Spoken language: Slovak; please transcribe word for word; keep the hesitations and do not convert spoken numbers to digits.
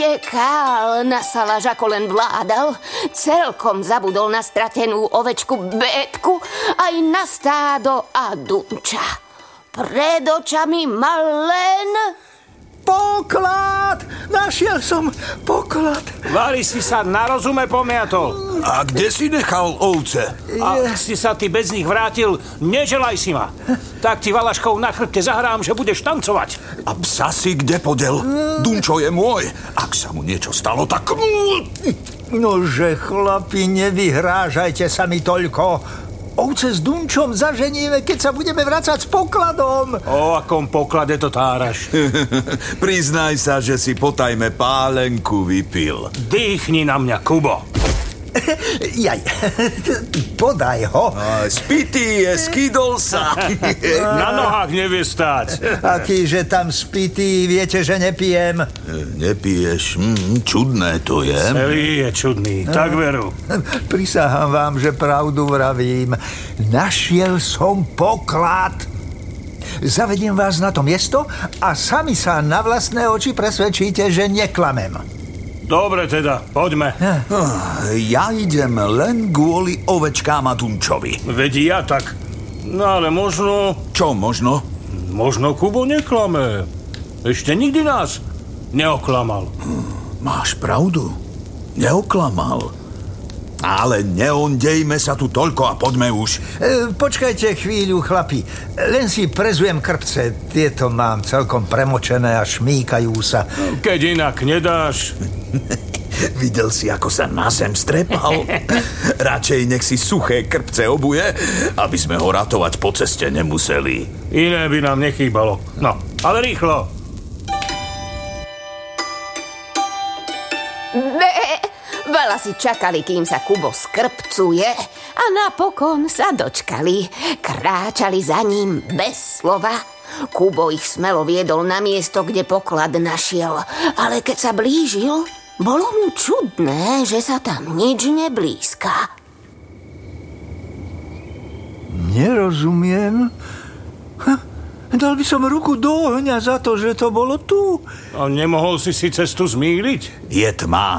Kál na salaž ako len vládal, celkom zabudol na stratenú ovečku Bétku, aj na stádo a Dunča. Pred očami mal len... Poklad! Našiel som poklad. Vary si sa na rozume pomiatol. A kde si nechal ovce? A si sa ty bez nich vrátil, neželaj si ma. Tak ti valaškou na chrbte zahrám, že budeš tancovať. A psa si kde podel? Dunčo je môj. Ak sa mu niečo stalo, tak... Nože, chlapi, nevyhrážajte sa mi toľko. Ovce s Dunčom zaženíme, keď sa budeme vracať s pokladom. O akom poklade to táraš? Priznaj sa, že si potajme pálenku vypil. Dýchni na mňa, Kubo. Jaj, podaj ho. Spitý je, skydol sa. Na nohách nevie stáť. Akýže tam spitý, viete, že nepijem. Nepiješ? Hm, čudné to je. Celý je čudný, tak veru. Prisahám vám, že pravdu vravím. Našiel som poklad. Zavediem vás na to miesto a sami sa na vlastné oči presvedčíte, že neklamem. Dobre teda, poďme. Ja idem len kvôli ovečkám a Dunčovi. Veď ja tak. No ale možno... Čo možno? Možno Kubo neklame. Ešte nikdy nás neoklamal. Máš pravdu. Neoklamal. Ale neondejme sa tu toľko a poďme už. E, počkajte chvíľu, chlapi. Len si prezujem krpce. Tieto mám celkom premočené a šmýkajú sa. Keď inak nedáš... Videl si, ako sa na zem strepal? Radšej nech si suché krpce obuje, aby sme ho ratovať po ceste nemuseli. Iné by nám nechýbalo. No, ale rýchlo. Bé! Veľa si čakali, kým sa Kubo skrpcuje a napokon sa dočkali. Kráčali za ním bez slova. Kubo ich smelo viedol na miesto, kde poklad našiel. Ale keď sa blížil, bolo mu čudné, že sa tam nič neblízka. Nerozumiem. Ha, dal by som ruku do ohňa za to, že to bolo tu. A nemohol si si cestu zmýliť? Je tma.